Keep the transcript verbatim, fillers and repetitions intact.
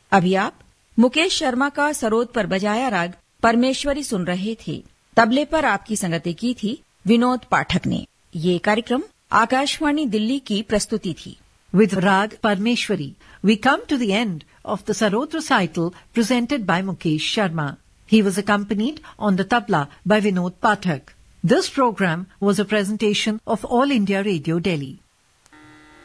अभी आप मुकेश शर्मा का सरोद पर बजाया राग परमेश्वरी सुन रहे थे। तबले पर आपकी संगति की थी विनोद पाठक ने। ये कार्यक्रम आकाशवाणी दिल्ली की प्रस्तुति थी। With Rag Parmeshwari, we come to the end of the Sarod recital presented by Mukesh Sharma. He was accompanied on the tabla by Vinod Pathak. This program was a presentation of All India Radio Delhi.